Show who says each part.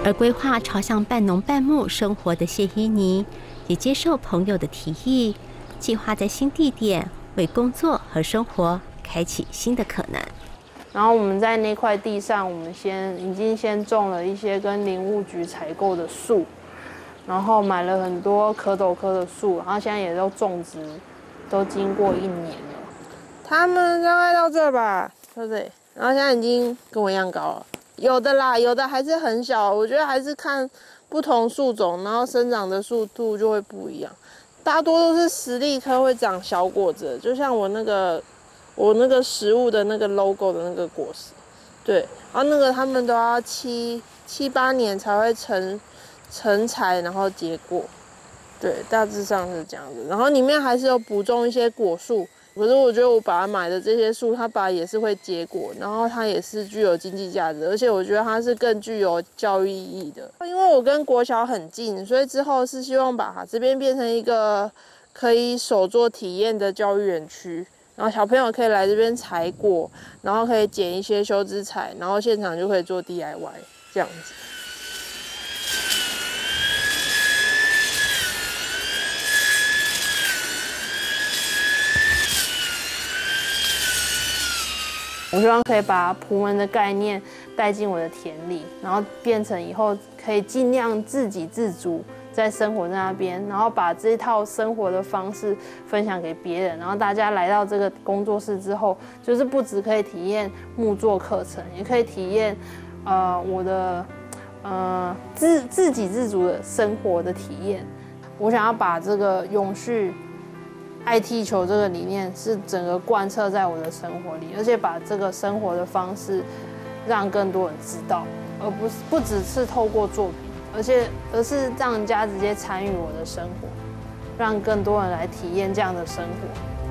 Speaker 1: 而规划朝向半农半牧生活的谢依妮，也接受朋友的提议，计划在新地点为工作和生活开启新的可能。
Speaker 2: 然后我们在那块地上，我们已经先种了一些跟林务局采购的树，然后买了很多蝌蚪科的树，然后现在也都种植，都经过1年了。他们大概到这吧，到这里，然后现在已经跟我一样高了。有的啦，有的还是很小，我觉得还是看不同树种，然后生长的速度就会不一样。大多都是实力科会长小果子，就像我那个食物的那个 logo 的那个果实，对，然后那个他们都要7、8年才会成材，然后结果，对，大致上是这样子。然后里面还是有补种一些果树，可是我觉得我把它买的这些树，它本来也是会结果，然后它也是具有经济价值，而且我觉得它是更具有教育意义的。因为我跟国小很近，所以之后是希望把这边变成一个可以手作体验的教育园区。然后小朋友可以来这边采果，然后可以捡一些修枝材，然后现场就可以做 DIY 这样子。我希望可以把葡文的概念带进我的田里，然后变成以后可以尽量自给自足。在生活在那边，然后把这套生活的方式分享给别人，然后大家来到这个工作室之后，就是不只可以体验木作课程，也可以体验我的自给自足的生活的体验。我想要把这个永续爱踢球这个理念是整个贯彻在我的生活里，而且把这个生活的方式让更多人知道，而不只是透过作品。而是让人家直接参与我的生活，让更多人来体验这样的生活。